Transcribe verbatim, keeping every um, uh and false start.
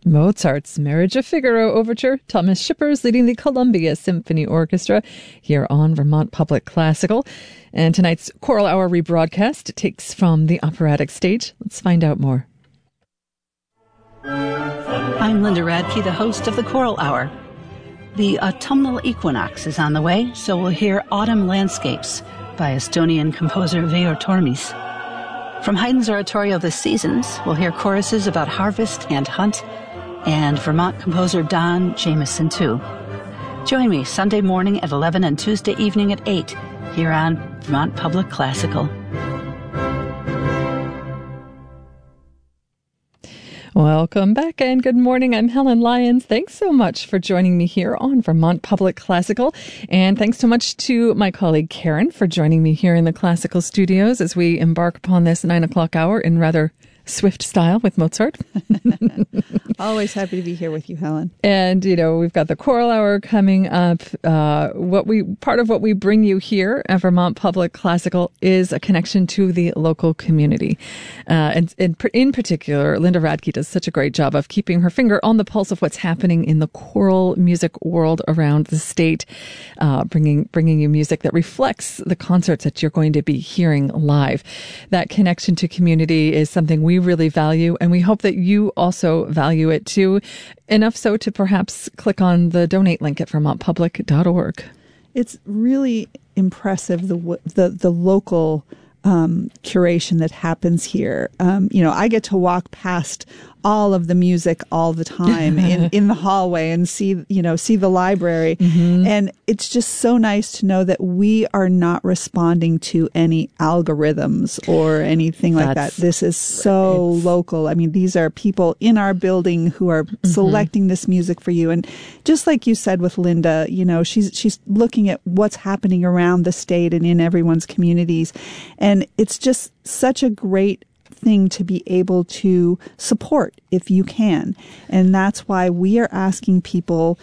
Mozart's Marriage of Figaro Overture. Thomas Shippers leading the Columbia Symphony Orchestra here on Vermont Public Classical. And tonight's Choral Hour rebroadcast takes from the operatic stage. Let's find out more. I'm Linda Radke, the host of the Choral Hour. The autumnal equinox is on the way, so we'll hear Autumn Landscapes by Estonian composer Veyor Tormis. From Haydn's oratorio The Seasons, we'll hear choruses about harvest and hunt, and Vermont composer Don Jamieson, too. Join me Sunday morning at eleven and Tuesday evening at eight here on Vermont Public Classical. Welcome back and good morning. I'm Helen Lyons. Thanks so much for joining me here on Vermont Public Classical. And thanks so much to my colleague Karen for joining me here in the Classical Studios as we embark upon this nine o'clock hour in rather swift style with Mozart. Always happy to be here with you, Helen. And, you know, we've got the Choral Hour coming up. Uh, what we part of what we bring you here at Vermont Public Classical is a connection to the local community. Uh, and, and in particular, Linda Radke does such a great job of keeping her finger on the pulse of what's happening in the choral music world around the state, uh, bringing bringing you music that reflects the concerts that you're going to be hearing live. That connection to community is something we really value, and we hope that you also value it too, enough so to perhaps click on the donate link at vermont public dot org. It's really impressive, the the, the local um, curation that happens here. Um, you know, I get to walk past all of the music all the time in, in the hallway and see, you know, see the library. Mm-hmm. And it's just so nice to know that we are not responding to any algorithms or anything like That's, that. This is so local. I mean, these are people in our building who are mm-hmm. selecting this music for you. And just like you said with Linda, you know, she's, she's looking at what's happening around the state and in everyone's communities. And it's just such a great thing to be able to support if you can. And that's why we are asking people